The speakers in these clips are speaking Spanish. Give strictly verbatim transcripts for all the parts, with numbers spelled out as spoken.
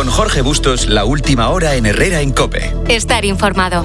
Con Jorge Bustos, la última hora en Herrera en COPE. Estar informado.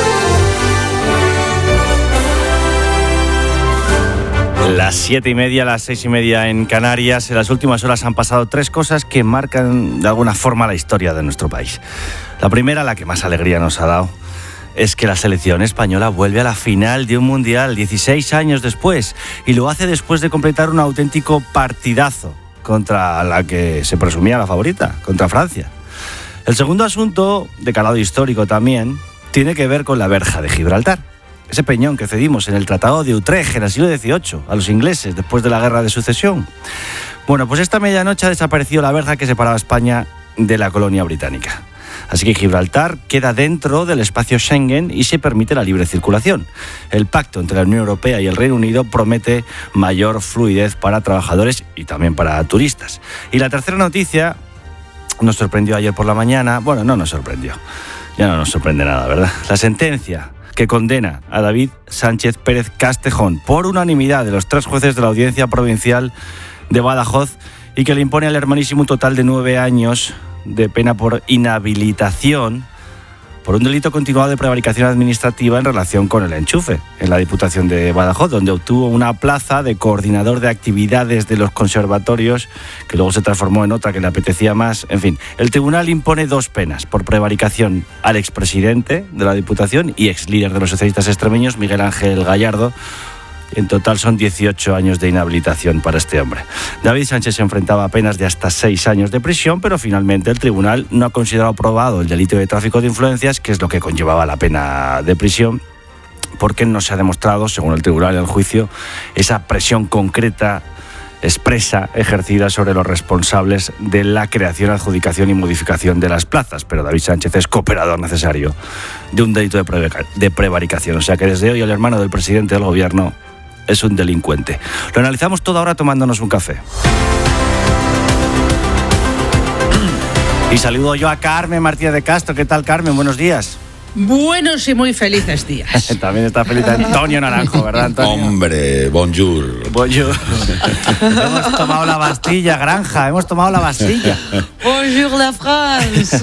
Las siete y media, las seis y media en Canarias. En las últimas horas han pasado tres cosas que marcan de alguna forma la historia de nuestro país. La primera, la que más alegría nos ha dado, es que la selección española vuelve a la final de un mundial dieciséis años después, y lo hace después de completar un auténtico partidazo contra la que se presumía la favorita, contra Francia. El segundo asunto, de calado histórico también, tiene que ver con la verja de Gibraltar. Ese peñón que cedimos en el Tratado de Utrecht en el siglo dieciocho a los ingleses después de la Guerra de Sucesión. Bueno, pues esta medianoche ha desaparecido la verja que separaba a España de la colonia británica. Así que Gibraltar queda dentro del espacio Schengen y se permite la libre circulación. El pacto entre la Unión Europea y el Reino Unido promete mayor fluidez para trabajadores y también para turistas. Y la tercera noticia nos sorprendió ayer por la mañana. Bueno, no nos sorprendió. Ya no nos sorprende nada, ¿verdad? La sentencia que condena a David Sánchez Pérez Castejón por unanimidad de los tres jueces de la Audiencia Provincial de Badajoz y que le impone al hermanísimo un total de nueve años de pena por inhabilitación por un delito continuado de prevaricación administrativa en relación con el enchufe en la Diputación de Badajoz, donde obtuvo una plaza de coordinador de actividades de los conservatorios, que luego se transformó en otra que le apetecía más. En fin, el tribunal impone dos penas por prevaricación al expresidente de la Diputación y ex líder de los socialistas extremeños, Miguel Ángel Gallardo. En total son dieciocho años de inhabilitación para este hombre. David Sánchez se enfrentaba a penas de hasta seis años de prisión, pero finalmente el tribunal no ha considerado probado el delito de tráfico de influencias, que es lo que conllevaba la pena de prisión, porque no se ha demostrado, según el tribunal en el juicio, esa presión concreta, expresa, ejercida sobre los responsables de la creación, adjudicación y modificación de las plazas. Pero David Sánchez es cooperador necesario de un delito de, pre- de prevaricación. O sea que desde hoy el hermano del presidente del gobierno es un delincuente. Lo analizamos todo ahora tomándonos un café. Y saludo yo a Carmen Martínez de Castro. ¿Qué tal, Carmen? Buenos días. Buenos y muy felices días. También está feliz Antonio Naranjo, ¿verdad, Antonio? Hombre, bonjour. Bonjour. Hemos tomado la Bastilla, Granja, hemos tomado la Bastilla. Bonjour la France.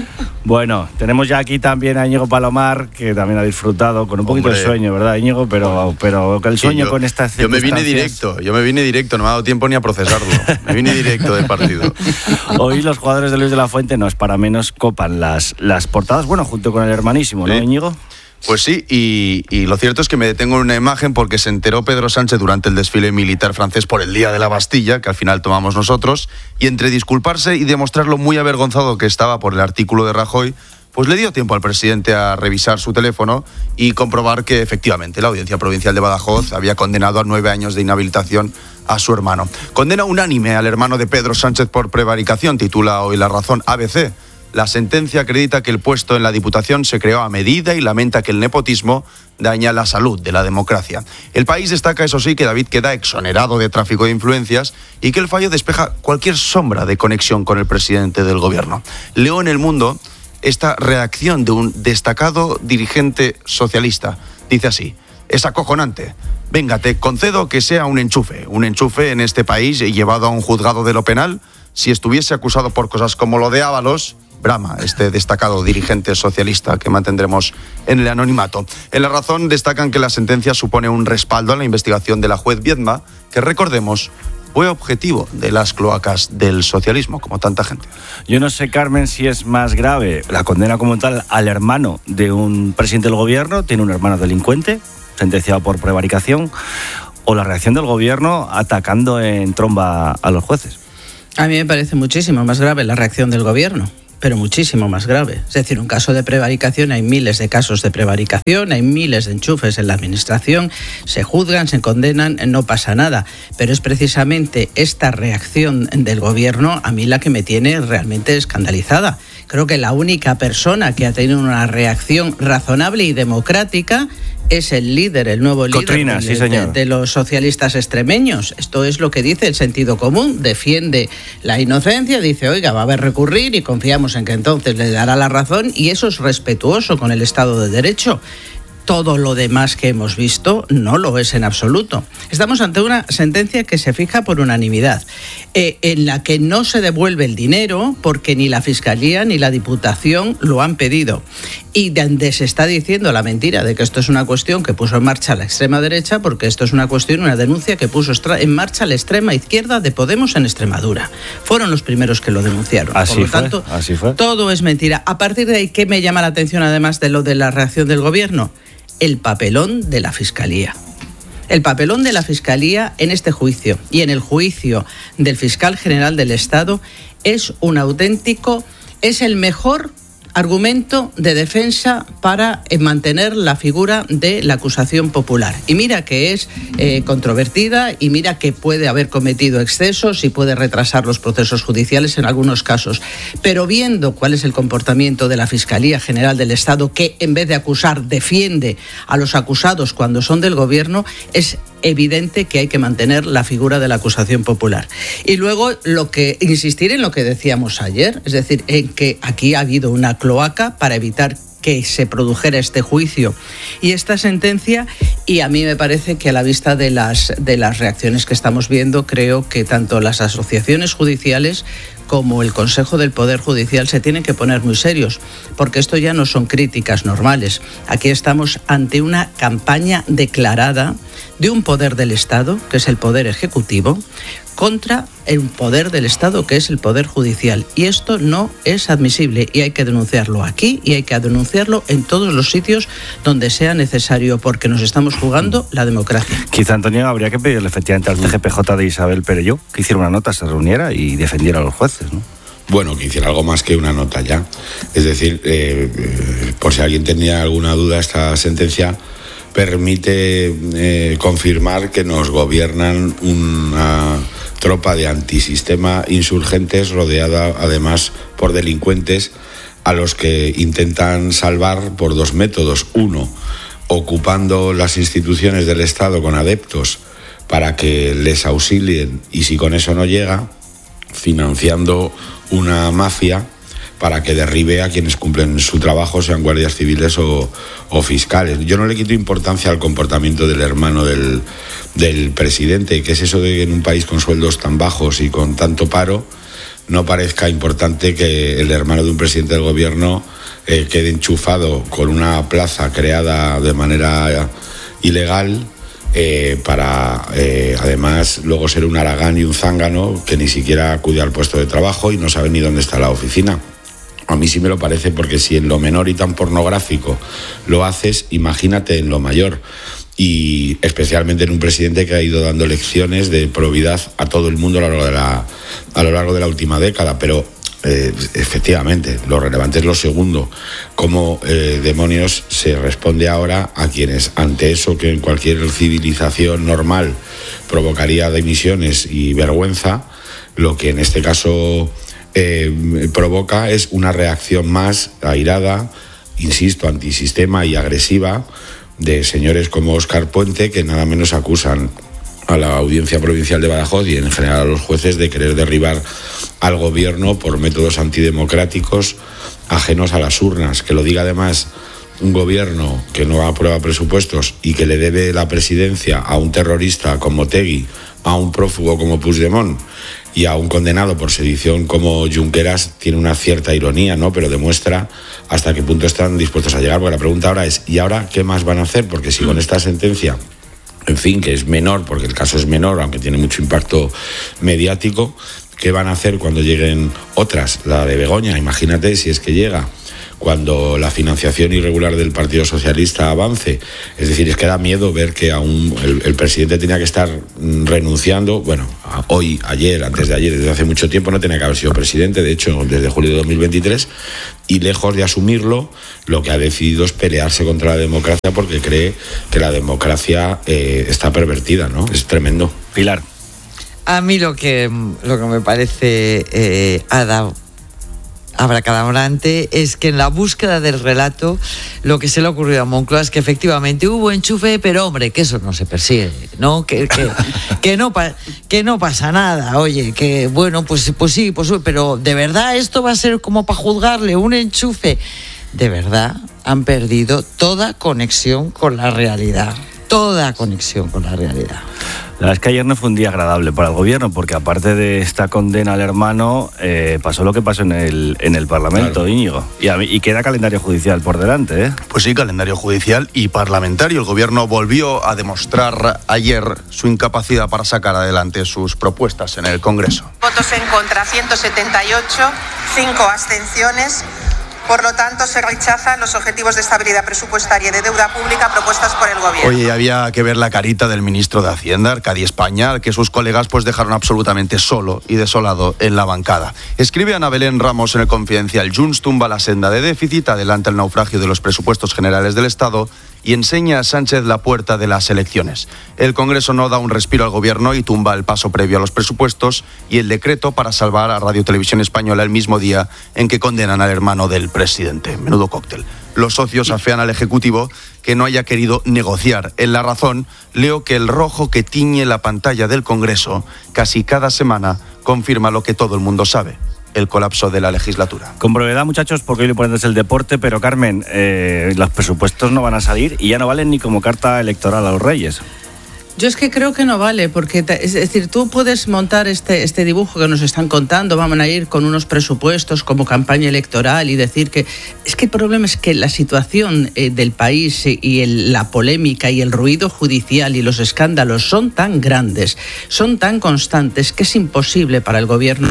Bueno, tenemos ya aquí también a Íñigo Palomar, que también ha disfrutado con un poquito Hombre. de sueño, ¿verdad, Íñigo? Pero, pero el sueño yo, con estas Yo me vine circunstancias... directo, yo me vine directo, no me ha dado tiempo ni a procesarlo. Me vine directo del partido. Hoy los jugadores de Luis de la Fuente, no es para menos, copan las, las portadas, bueno, junto con el hermanísimo, ¿no, Sí. Íñigo? Pues sí, y, y lo cierto es que me detengo en una imagen porque se enteró Pedro Sánchez durante el desfile militar francés por el Día de la Bastilla, que al final tomamos nosotros, y entre disculparse y demostrar lo muy avergonzado que estaba por el artículo de Rajoy, pues le dio tiempo al presidente a revisar su teléfono y comprobar que efectivamente la Audiencia Provincial de Badajoz había condenado a nueve años de inhabilitación a su hermano. Condena unánime al hermano de Pedro Sánchez por prevaricación, titula hoy La Razón A B C. La sentencia acredita que el puesto en la Diputación se creó a medida y lamenta que el nepotismo daña la salud de la democracia. El País destaca, eso sí, que David queda exonerado de tráfico de influencias y que el fallo despeja cualquier sombra de conexión con el presidente del gobierno. Leo en El Mundo esta reacción de un destacado dirigente socialista. Dice así: es acojonante. Venga, te concedo que sea un enchufe, un enchufe en este país llevado a un juzgado de lo penal. Si estuviese acusado por cosas como lo de Ábalos, brama este destacado dirigente socialista que mantendremos en el anonimato. En La Razón destacan que la sentencia supone un respaldo a la investigación de la juez Viedma, que recordemos fue objetivo de las cloacas del socialismo, como tanta gente. Yo no sé, Carmen, si es más grave la condena como tal al hermano de un presidente del gobierno, tiene un hermano delincuente, sentenciado por prevaricación, o la reacción del gobierno atacando en tromba a los jueces. A mí me parece muchísimo más grave la reacción del gobierno, pero muchísimo más grave. Es decir, un caso de prevaricación, hay miles de casos de prevaricación, hay miles de enchufes en la administración, se juzgan, se condenan, no pasa nada. Pero es precisamente esta reacción del gobierno a mí la que me tiene realmente escandalizada. Creo que la única persona que ha tenido una reacción razonable y democrática es el líder, el nuevo Cotrina, líder de, sí, señor. de, de los socialistas extremeños. Esto es lo que dice el sentido común, defiende la inocencia, dice, oiga, va a haber recurrir y confiamos en que entonces le dará la razón, y eso es respetuoso con el Estado de Derecho. todo lo demás que hemos visto no lo es en absoluto. Estamos ante una sentencia que se fija por unanimidad, eh, en la que no se devuelve el dinero porque ni la Fiscalía ni la Diputación lo han pedido. Y donde se está diciendo la mentira de que esto es una cuestión que puso en marcha la extrema derecha, porque esto es una cuestión, una denuncia que puso en marcha la extrema izquierda de Podemos en Extremadura. Fueron los primeros que lo denunciaron. Así Por lo fue, tanto, así fue. Todo es mentira. A partir de ahí, ¿qué me llama la atención además de lo de la reacción del gobierno? El papelón de la Fiscalía. El papelón de la Fiscalía en este juicio y en el juicio del fiscal general del Estado es un auténtico, es el mejor argumento de defensa para eh, mantener la figura de la acusación popular. Y mira que es eh, controvertida y mira que puede haber cometido excesos y puede retrasar los procesos judiciales en algunos casos. Pero viendo cuál es el comportamiento de la Fiscalía General del Estado, que en vez de acusar defiende a los acusados cuando son del gobierno, es evidente que hay que mantener la figura de la acusación popular. Y luego lo que insistir en lo que decíamos ayer, es decir, en que aquí ha habido una cloaca para evitar que se produjera este juicio y esta sentencia, y a mí me parece que a la vista de las, de las reacciones que estamos viendo, creo que tanto las asociaciones judiciales como el Consejo del Poder Judicial se tienen que poner muy serios, porque esto ya no son críticas normales. Aquí estamos ante una campaña declarada de un poder del Estado, que es el Poder Ejecutivo, contra el poder del Estado, que es el Poder Judicial. Y esto no es admisible y hay que denunciarlo aquí y hay que denunciarlo en todos los sitios donde sea necesario, porque nos estamos jugando la democracia. Quizá, Antonio, habría que pedirle efectivamente al T G P J de Isabel Perelló que hiciera una nota, se reuniera y defendiera a los jueces, ¿no? Bueno, que hiciera algo más que una nota ya. Es decir, eh, eh, por si alguien tenía alguna duda, esta sentencia permite eh, confirmar que nos gobiernan una tropa de antisistema insurgentes rodeada además por delincuentes a los que intentan salvar por dos métodos. Uno, ocupando las instituciones del Estado con adeptos para que les auxilien, y si con eso no llega, financiando una mafia para que derribe a quienes cumplen su trabajo, sean guardias civiles o, o fiscales. Yo no le quito importancia al comportamiento del hermano del, del presidente, que es eso de que en un país con sueldos tan bajos y con tanto paro no parezca importante que el hermano de un presidente del gobierno eh, quede enchufado con una plaza creada de manera ilegal eh, para eh, además luego ser un haragán y un zángano que ni siquiera acude al puesto de trabajo y no sabe ni dónde está la oficina. A mí sí me lo parece, porque si en lo menor y tan pornográfico lo haces, imagínate en lo mayor. Y especialmente en un presidente que ha ido dando lecciones de probidad a todo el mundo a lo largo de la, a lo largo de la última década. Pero eh, efectivamente, lo relevante es lo segundo. ¿Cómo eh, demonios se responde ahora a quienes, ante eso que en cualquier civilización normal provocaría dimisiones y vergüenza, lo que en este caso Eh, provoca es una reacción más airada, insisto, antisistema y agresiva de señores como Óscar Puente, que nada menos acusan a la Audiencia Provincial de Badajoz y en general a los jueces de querer derribar al gobierno por métodos antidemocráticos ajenos a las urnas. Que lo diga además un gobierno que no aprueba presupuestos y que le debe la presidencia a un terrorista como Otegi, a un prófugo como Puigdemont y a un condenado por sedición como Junqueras, tiene una cierta ironía, ¿no? Pero demuestra hasta qué punto están dispuestos a llegar. Porque la pregunta ahora es, ¿y ahora qué más van a hacer? Porque si con esta sentencia, en fin, que es menor, porque el caso es menor, aunque tiene mucho impacto mediático, ¿qué van a hacer cuando lleguen otras? La de Begoña, imagínate si es que llega, cuando la financiación irregular del Partido Socialista avance. Es decir, es que da miedo ver que aún el, el presidente tenía que estar renunciando, bueno, hoy, ayer, antes de ayer, desde hace mucho tiempo no tenía que haber sido presidente, de hecho, desde julio de dos mil veintitrés, y lejos de asumirlo, lo que ha decidido es pelearse contra la democracia porque cree que la democracia eh, está pervertida, ¿no? Es tremendo. Pilar. A mí lo que, lo que me parece eh, ha dado abracadabrante es que en la búsqueda del relato lo que se le ha ocurrido a Moncloa es que efectivamente hubo enchufe, pero hombre, que eso no se persigue, ¿no? Que, que, que, no, que no pasa nada, oye, que bueno, pues, pues sí, pues, pero ¿de verdad esto va a ser como para juzgarle un enchufe? ¿De verdad? han perdido toda conexión con la realidad. Toda conexión con la realidad. La verdad es que ayer no fue un día agradable para el gobierno, porque aparte de esta condena al hermano, eh, pasó lo que pasó en el, en el Parlamento, claro. Íñigo. Y, a, y queda calendario judicial por delante, ¿eh? Pues sí, calendario judicial y parlamentario. El gobierno volvió a demostrar ayer su incapacidad para sacar adelante sus propuestas en el Congreso. Votos en contra, ciento setenta y ocho, cinco abstenciones. Por lo tanto, se rechazan los objetivos de estabilidad presupuestaria y de deuda pública propuestas por el gobierno. Oye, había que ver la carita del ministro de Hacienda, Arcadi España, al que sus colegas pues dejaron absolutamente solo y desolado en la bancada. Escribe Ana Belén Ramos en el Confidencial: Junts tumba la senda de déficit, adelanta el naufragio de los presupuestos generales del Estado y enseña a Sánchez la puerta de las elecciones. El Congreso no da un respiro al gobierno y tumba el paso previo a los presupuestos y el decreto para salvar a Radio Televisión Española el mismo día en que condenan al hermano del presidente. Menudo cóctel. Los socios afean al Ejecutivo que no haya querido negociar. En La Razón leo que el rojo que tiñe la pantalla del Congreso casi cada semana confirma lo que todo el mundo sabe: el colapso de la legislatura. Con brevedad, muchachos, porque hoy lo importante es el deporte, pero Carmen, eh, los presupuestos no van a salir y ya no valen ni como carta electoral a los Reyes. Yo es que creo que no vale, porque es decir, tú puedes montar este, este dibujo que nos están contando, vamos a ir con unos presupuestos como campaña electoral y decir que... Es que el problema es que la situación eh, del país y el, la polémica y el ruido judicial y los escándalos son tan grandes, son tan constantes, que es imposible para el gobierno.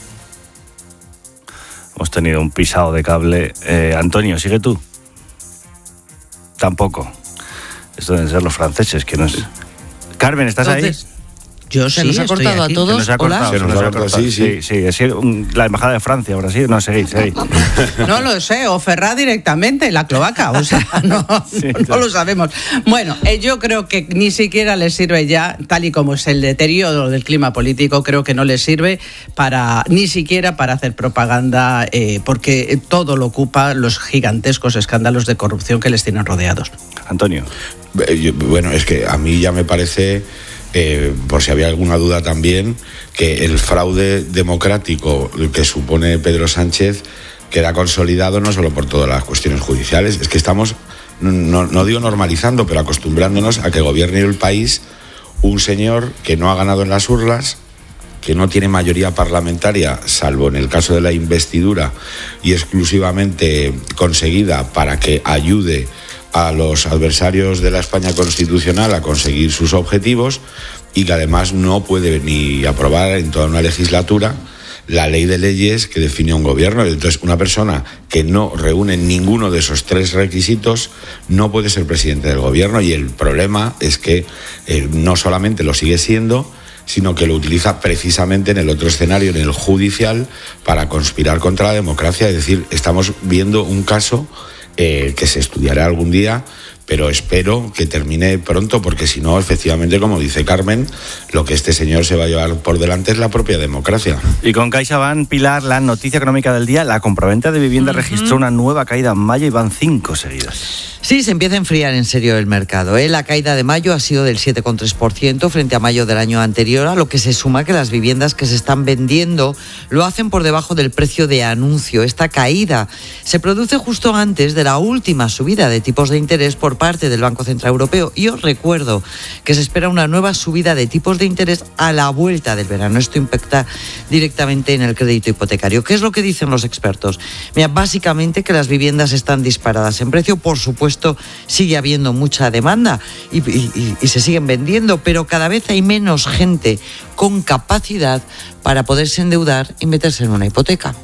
Hemos tenido un pisado de cable. Eh, Antonio, ¿sigue tú? Tampoco. Esto deben ser los franceses, que no es... Carmen, ¿estás Entonces, ahí? Yo sí, ¿Se nos ha estoy cortado aquí. a todos? Se nos ha cortado, Hola. se nos ha cortado, sí, sí. sí, sí un, la embajada de Francia, Brasil, no, seguís, seguís. No lo sé, o Ferrá directamente, la cloaca, o sea, no, sí, no, no lo sabemos. Bueno, eh, yo creo que ni siquiera les sirve ya, tal y como es el deterioro del clima político, creo que no les sirve para, ni siquiera para hacer propaganda, eh, porque todo lo ocupa los gigantescos escándalos de corrupción que les tienen rodeados. Antonio. Bueno, es que a mí ya me parece... Eh, por si había alguna duda también, que el fraude democrático que supone Pedro Sánchez queda consolidado no solo por todas las cuestiones judiciales, es que estamos, no, no digo normalizando, pero acostumbrándonos a que gobierne el país un señor que no ha ganado en las urnas, que no tiene mayoría parlamentaria, salvo en el caso de la investidura, y exclusivamente conseguida para que ayude a los adversarios de la España constitucional a conseguir sus objetivos, y que además no puede ni aprobar en toda una legislatura la ley de leyes que define un gobierno. Entonces, una persona que no reúne ninguno de esos tres requisitos no puede ser presidente del gobierno, y el problema es que eh, no solamente lo sigue siendo, sino que lo utiliza precisamente en el otro escenario, en el judicial, para conspirar contra la democracia. Es decir, estamos viendo un caso Eh, que se estudiará algún día, pero espero que termine pronto, porque si no, efectivamente, como dice Carmen, lo que este señor se va a llevar por delante es la propia democracia. Y con CaixaBank, Pilar, la noticia económica del día: la compraventa de vivienda uh-huh. registró una nueva caída en mayo y van cinco seguidas. Sí, se empieza a enfriar en serio el mercado, ¿eh? La caída de mayo ha sido del siete coma tres por ciento frente a mayo del año anterior, a lo que se suma que las viviendas que se están vendiendo lo hacen por debajo del precio de anuncio. Esta caída se produce justo antes de la última subida de tipos de interés por parte del Banco Central Europeo. Y os recuerdo que se espera una nueva subida de tipos de interés a la vuelta del verano. Esto impacta directamente en el crédito hipotecario. ¿Qué es lo que dicen los expertos? Mira, básicamente que las viviendas están disparadas en precio. Por supuesto, sigue habiendo mucha demanda y, y, y se siguen vendiendo, pero cada vez hay menos gente con capacidad para poderse endeudar y meterse en una hipoteca.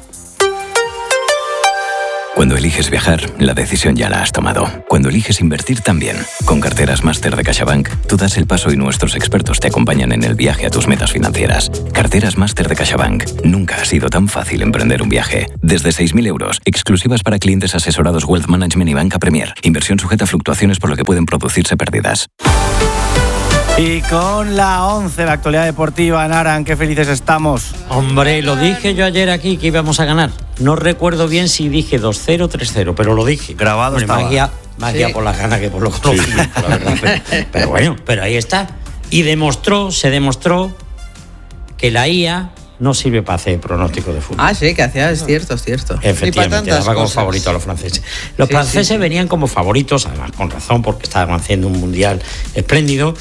Cuando eliges viajar, la decisión ya la has tomado. Cuando eliges invertir, también. Con Carteras Máster de CaixaBank, tú das el paso y nuestros expertos te acompañan en el viaje a tus metas financieras. Carteras Máster de CaixaBank. Nunca ha sido tan fácil emprender un viaje. Desde seis mil euros, exclusivas para clientes asesorados Wealth Management y Banca Premier. Inversión sujeta a fluctuaciones, por lo que pueden producirse pérdidas. Y con la once, la actualidad deportiva, Naran, qué felices estamos. Hombre, lo dije yo ayer aquí que íbamos a ganar. No recuerdo bien si dije dos cero, tres cero, pero lo dije. Grabado Hombre, estaba. Magia, magia sí. Por la gana que por lo conocimiento, sí, la verdad. Pero, pero bueno, pero ahí está. Y demostró, se demostró que la I A no sirve para hacer pronóstico de fútbol. Ah, sí, que hacía, es cierto, es cierto. Efectivamente, daba como favorito a los franceses. Los Sí, franceses sí, sí. venían como favoritos, además con razón, porque estaban haciendo un mundial espléndido,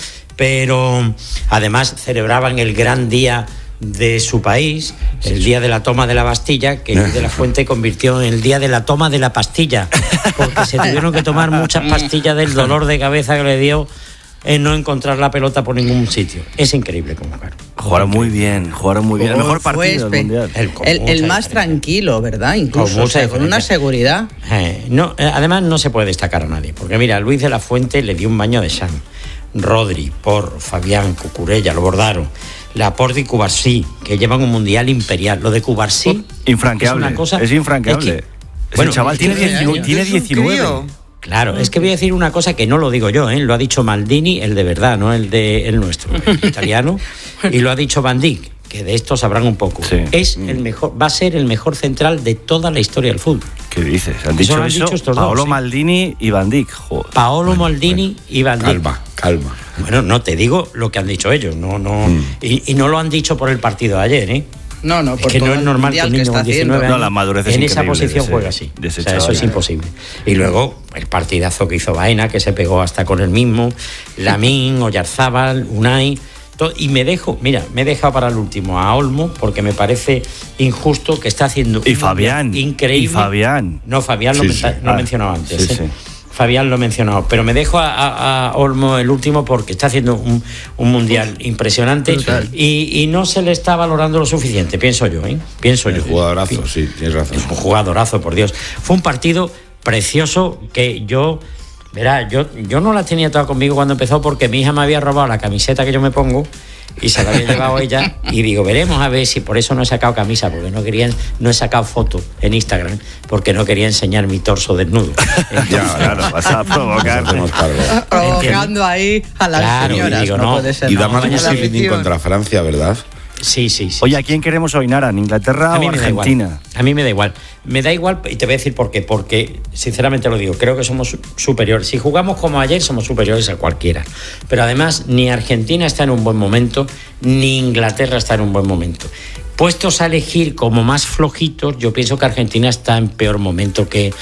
pero además celebraban el gran día de su país, el día de la toma de la Bastilla, que Luis de la Fuente convirtió en el día de la toma de la pastilla, porque se tuvieron que tomar muchas pastillas del dolor de cabeza que le dio en no encontrar la pelota por ningún sitio. Es increíble cómo jugaron. Jugaron muy bien, jugaron muy bien. El mejor Fue partido del espe- mundial. El, con El, el mucha más diferencia. tranquilo, ¿verdad? Incluso, Con o sea, mucha con una diferencia. seguridad. Eh, no, eh, además no se puede destacar a nadie, porque mira, Luis de la Fuente le dio un baño de San, Rodri, Por, Fabián, Cucurella, lo bordaron, Laporte y Cubarsí, que llevan un mundial imperial. Lo de Cubarsí Infranqueable. es una cosa Es infranqueable. es que- Ese bueno, chaval tiene diecinueve diecinueve. años. Tiene Es un diecinueve. crío. Claro, es que voy a decir una cosa que no lo digo yo, ¿eh? Lo ha dicho Maldini, el de verdad, no el de el nuestro, el italiano, y lo ha dicho Van Dijk, que de esto sabrán un poco. Sí. Es el mejor, va a ser el mejor central de toda la historia del fútbol. ¿Qué dices? Han Eso dicho lo han eso dicho estos dos, Paolo sí. Maldini y Van Dijk. Joder. Paolo Maldini y Van Dijk. Calma, calma. Bueno, no te digo lo que han dicho ellos, no, no, Mm. y, y no lo han dicho por el partido de ayer, ¿eh? No, no, Es por que no todo es el normal que mundial un niño está con diecinueve haciendo. años No, la madurez es en esa increíble posición de ese- juega así. de ese O sea, eso chaval. es imposible. Y luego el partidazo que hizo Baena, que se pegó hasta con el mismo, Lamín, Oyarzábal, Unai. todo- Y me dejo, mira, me he dejado para el último a Olmo, porque me parece injusto que está haciendo Y un Fabián, mundial increíble. y Fabián. No, Fabián lo, Sí, men- sí. lo he Ah, mencionado antes. sí, ¿eh? sí. Fabián lo he mencionado, pero me dejo a, a- a Olmo el último porque está haciendo un, un mundial impresionante y, y no se le está valorando lo suficiente, pienso yo, ¿eh? Pienso El yo. jugadorazo, sí, tienes razón. Es un jugadorazo, por Dios. Fue un partido precioso que yo, verá, yo, yo no la tenía toda conmigo cuando empezó porque mi hija me había robado la camiseta que yo me pongo y se la había llevado ella y digo, veremos a ver si por eso no he sacado camisa, porque no querían, no he sacado foto en Instagram porque no quería enseñar mi torso desnudo. Ya, claro, vas a provocar. Nos hacemos cargo. Provocando ahí a las Claro, y señoras. digo, no, no. puede ser. Y no. da más vaya la music afición. contra Francia, ¿verdad? Sí, sí, sí. Oye, ¿a quién queremos hoy, Nara? ¿En Inglaterra A mí o me da Argentina? igual. A mí me da igual. Me da igual y te voy a decir por qué. Porque, sinceramente lo digo, creo que somos su- superiores. Si jugamos como ayer, somos superiores a cualquiera. Pero además, ni Argentina está en un buen momento, ni Inglaterra está en un buen momento. Puestos a elegir como más flojitos, yo pienso que Argentina está en peor momento que,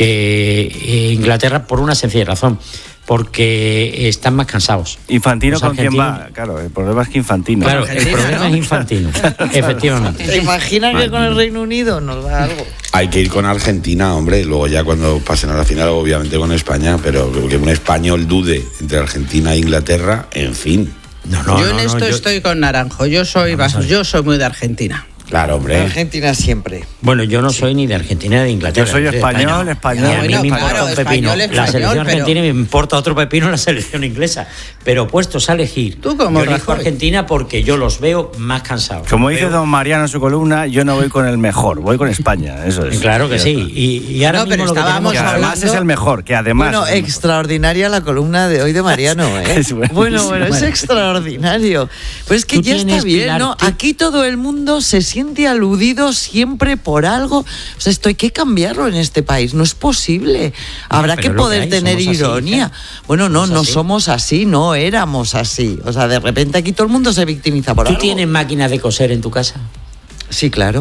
que eh, Inglaterra por una sencilla razón. Porque están más cansados. Infantino, Los ¿con quién va? argentinos- Claro, el problema es que Infantino. Claro, el Argentina, problema ¿no? es Infantino. Efectivamente. ¿Te imaginas que con el Reino Unido nos da algo? Hay que ir con Argentina, hombre. Luego ya cuando pasen a la final, obviamente con España, pero que un español dude entre Argentina e Inglaterra, en fin. No, no, yo no, en no, esto yo- estoy con Naranjo. Yo soy, Vamos a ver. yo soy muy de Argentina. Claro, hombre. Argentina siempre. Bueno, yo no soy ni de Argentina ni de Inglaterra. Yo soy de español, España. español. Y a mí Bueno, me importa claro, un pepino español, la español, selección pero- argentina y me importa otro pepino la selección inglesa. Pero puestos a elegir, Tú como yo elijo Rajoy. Argentina porque yo los veo más cansados. Como dice Veo- don Mariano en su columna, yo no voy con el mejor, voy con España, eso es. Claro que Ya sí. está. Y, y ahora No, pero mismo lo que estábamos Que tenemos- además hablando- es el mejor, que además... Bueno, es el mejor. extraordinaria la columna de hoy de Mariano, ¿eh? Es buenísimo. bueno, bueno, es Bueno. extraordinario. Pero es que Tú ya está tienes, bien, Pilar, ¿no? tú- Aquí todo el mundo se siente aludido siempre por algo. O sea, esto hay que cambiarlo en este país. No es posible. Habrá pero que es lo poder que hay, tener somos así, ironía. hija. Bueno, no, Somos no así. somos así, no éramos así. O sea, de repente aquí todo el mundo se victimiza por ¿Tú algo. tienes máquina de coser en tu casa? Sí, claro.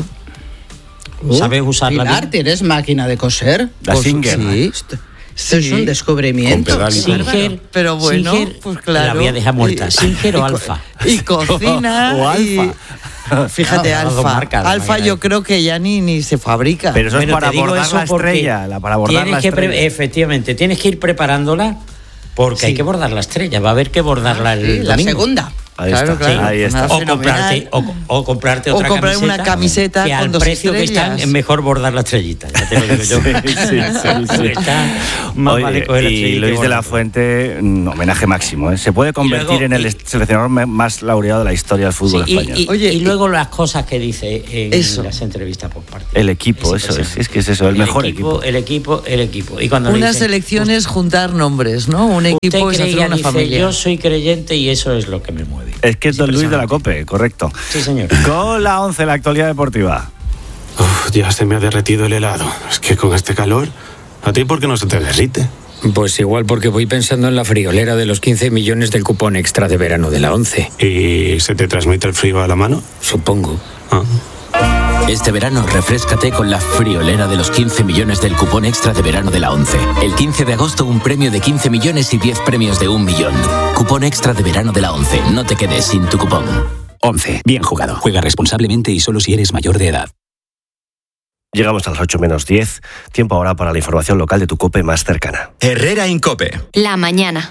¿Sabes usarla Pilar, bien? ¿tienes máquina de coser? La Pues Singer. sí. Esto, esto es Sí. un descubrimiento. Con pedal y todo. Singer, Pero bueno, Singer, pues claro. La voy a dejar muerta. Y- ¿Singer o y co- Alfa? Y cocina. O y- Alfa. Fíjate, No, las dos Alfa. marcas, la Alfa máquina yo de- creo que ya ni, ni se fabrica. Pero eso Bueno, es para te digo abordar eso la porque estrella, la, para abordar tienes la que pre- estrella. efectivamente, tienes que ir preparándola porque hay que bordar la estrella. Va a haber que bordarla el Sí, la domingo. segunda. Ahí Claro, está, claro. ahí está. Nada. O fenomenal. comprarte, o, o comprarte O otra comprar camiseta, una camiseta que con al dos precio que están estrellas. es mejor bordar la estrellita. Ya te lo digo yo. Sí, sí, sí, sí. Está más Oye, vale coger la y estrellita Luis que de la bordarla. Fuente, un homenaje máximo. ¿eh? Se puede convertir luego- en el y- est- seleccionador me- más laureado de la historia del fútbol Sí, y, español. y- Oye, y y- luego las cosas que dice en Eso. las entrevistas por parte. El equipo, eso es, impresionante. es que es eso, el mejor equipo. El equipo, el equipo. Y cuando le Unas dicen, elecciones juntar nombres, ¿no? Un usted equipo es hacer creía, una dice, familia. yo soy creyente y eso es lo que me mueve. Es que es don Luis de la impresionante. Cope, correcto. Sí, señor. Con la once, la actualidad deportiva. Uf, ya se me ha derretido el helado. Es que con este calor, ¿a ti por qué no se te derrite? Pues igual porque voy pensando en la friolera de los quince millones del cupón extra de verano de la ONCE. ¿Y se te transmite el frío a la mano? Supongo. Ah. Este verano refréscate con la friolera de los quince millones del cupón extra de verano de la ONCE. El quince de agosto un premio de quince millones y diez premios de un millón. Cupón extra de verano de la ONCE. No te quedes sin tu cupón. ONCE. Bien jugado. Juega responsablemente y solo si eres mayor de edad. Llegamos a las ocho menos diez. Tiempo ahora para la información local de tu COPE más cercana. Herrera Incope. La mañana.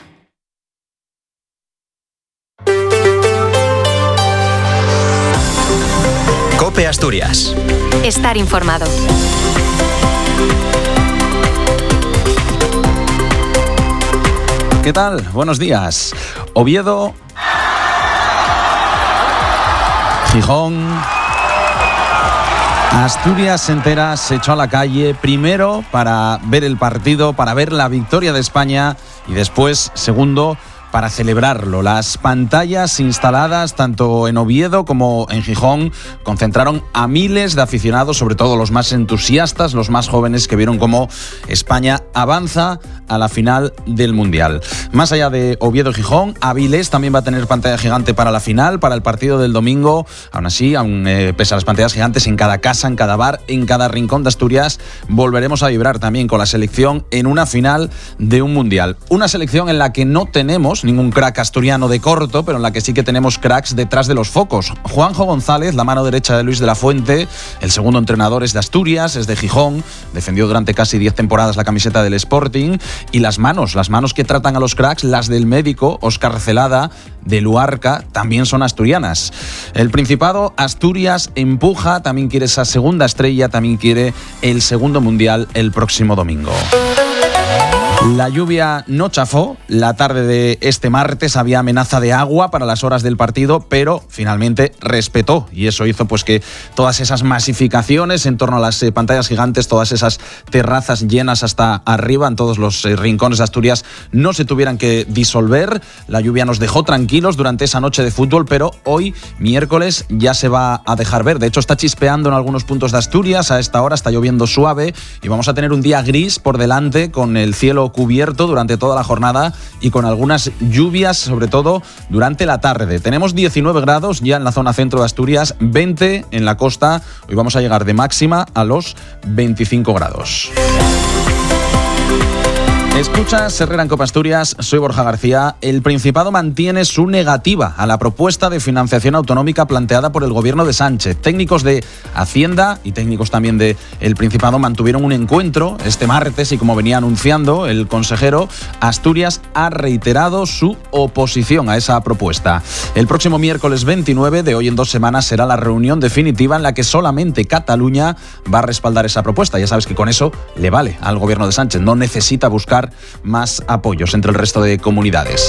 COPE Asturias. Estar informado. ¿Qué tal? Buenos días. Oviedo, Gijón, Asturias entera se echó a la calle primero para ver el partido, para ver la victoria de España y después, segundo, para celebrarlo. Las pantallas instaladas tanto en Oviedo como en Gijón concentraron a miles de aficionados, sobre todo los más entusiastas, los más jóvenes que vieron cómo España avanza a la final del Mundial. Más allá de Oviedo y Gijón, Avilés también va a tener pantalla gigante para la final, para el partido del domingo. Aún así, aún eh, pese a las pantallas gigantes en cada casa, en cada bar, en cada rincón de Asturias, volveremos a vibrar también con la selección en una final de un Mundial. Una selección en la que no tenemos ningún crack asturiano de corto, pero en la que sí que tenemos cracks detrás de los focos. Juanjo González, la mano derecha de Luis de la Fuente, el segundo entrenador es de Asturias, es de Gijón, defendió durante casi diez temporadas la camiseta del Sporting, y las manos, las manos que tratan a los cracks, las del médico Óscar Celada, de Luarca, también son asturianas. El Principado, Asturias, empuja, también quiere esa segunda estrella, también quiere el segundo Mundial el próximo domingo. La lluvia no chafó. La tarde de este martes había amenaza de agua para las horas del partido, pero finalmente respetó, y eso hizo pues que todas esas masificaciones en torno a las eh, pantallas gigantes, todas esas terrazas llenas hasta arriba en todos los eh, rincones de Asturias no se tuvieran que disolver. La lluvia nos dejó tranquilos durante esa noche de fútbol, pero hoy, miércoles, ya se va a dejar ver. De hecho, está chispeando en algunos puntos de Asturias. A esta hora está lloviendo suave y vamos a tener un día gris por delante, con el cielo cubierto durante toda la jornada y con algunas lluvias, sobre todo durante la tarde. Tenemos diecinueve grados ya en la zona centro de Asturias, veinte en la costa. Hoy vamos a llegar de máxima a los veinticinco grados. Escuchas Herrera en Cope Asturias, soy Borja García. El Principado mantiene su negativa a la propuesta de financiación autonómica planteada por el gobierno de Sánchez. Técnicos de Hacienda y técnicos también de El Principado mantuvieron un encuentro este martes y, como venía anunciando el consejero, Asturias ha reiterado su oposición a esa propuesta. El próximo miércoles veintinueve, de hoy en dos semanas, será la reunión definitiva en la que solamente Cataluña va a respaldar esa propuesta. Ya sabes que con eso le vale al gobierno de Sánchez, no necesita buscar más apoyos entre el resto de comunidades.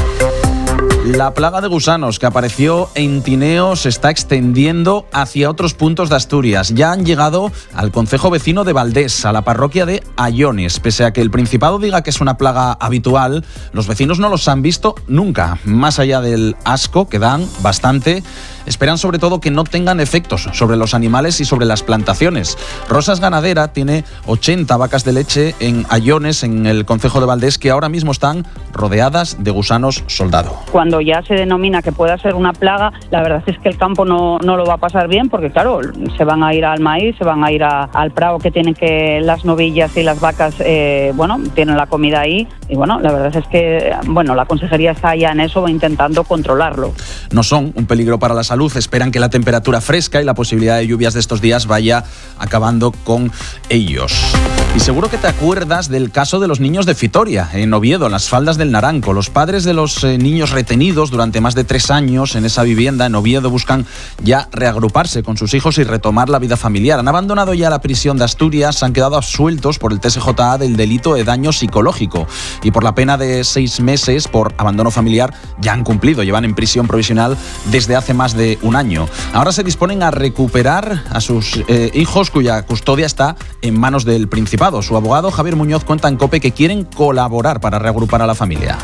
La plaga de gusanos que apareció en Tineo se está extendiendo hacia otros puntos de Asturias. Ya han llegado al concejo vecino de Valdés, a la parroquia de Ayones. Pese a que el Principado diga que es una plaga habitual, los vecinos no los han visto nunca. Más allá del asco que dan bastante, esperan sobre todo que no tengan efectos sobre los animales y sobre las plantaciones. Rosas Ganadera tiene ochenta vacas de leche en Ayones, en el concejo de Valdés, que ahora mismo están rodeadas de gusanos soldado. Cuando ya se denomina que pueda ser una plaga, la verdad es que el campo no, no lo va a pasar bien, porque claro, se van a ir al maíz, se van a ir a, al prado que tienen que las novillas y las vacas, eh, bueno, tienen la comida ahí, y bueno, la verdad es que, bueno, la consejería está ya en eso, intentando controlarlo. No son un peligro para la salud, esperan que la temperatura fresca y la posibilidad de lluvias de estos días vaya acabando con ellos. Y seguro que te acuerdas del caso de los niños de Fitoria, en Oviedo, en las faldas del Naranco. Los padres de los eh, niños retenidos durante más de tres años en esa vivienda en Oviedo buscan ya reagruparse con sus hijos y retomar la vida familiar. Han abandonado ya la prisión de Asturias, han quedado absueltos por el T S J A del delito de daño psicológico y por la pena de seis meses por abandono familiar ya han cumplido, llevan en prisión provisional desde hace más de un año. Ahora se disponen a recuperar a sus eh, hijos cuya custodia está en manos del Principado. Su abogado Javier Muñoz cuenta en COPE que quieren colaborar para reagrupar a la familia.